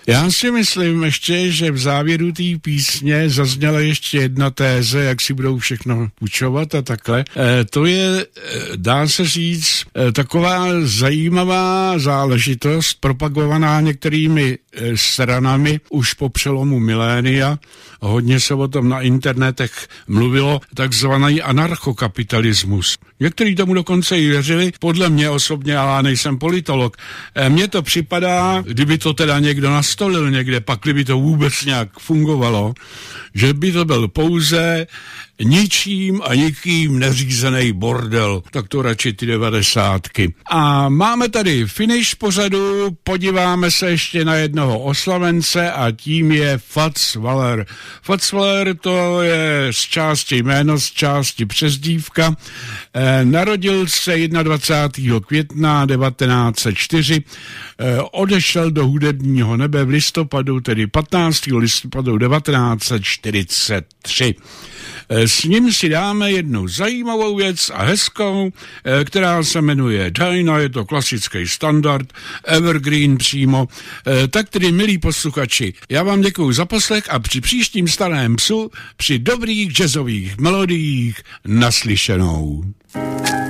Já si myslím ještě, že v závěru té písně zazněla ještě jedna téze, jak si budou všechno půjčovat a takhle. To je, dá se říct, taková zajímavá záležitost, propagovaná některými stranami už po přelomu milénia. Hodně se o tom na internetech mluvilo, takzvaný anarchokapitalismus. Někteří tomu dokonce i věřili, podle mě osobně, ale já nejsem politolog. Mně to připadá, kdyby to teda někdo nastolil někde, pak kdyby to vůbec nějak fungovalo, že by to byl pouze ničím a nikým neřízený bordel. Tak to radši ty 90. A máme tady finish pořadu, podíváme se ještě na jednoho oslavence a tím je Fats Waller. Fats Waller to je z části jméno, z části přezdívka. Narodil se 21. května 1904, odešel do hudebního nebe v listopadu, tedy 15. listopadu 1943. S ním si dáme jednu zajímavou věc a hezkou, která se jmenuje Dinah, je to klasický standard, evergreen přímo. Tak tedy, milí posluchači, já vám děkuju za poslech a při příštím Starém psu, při dobrých jazzových melodiích naslyšenou.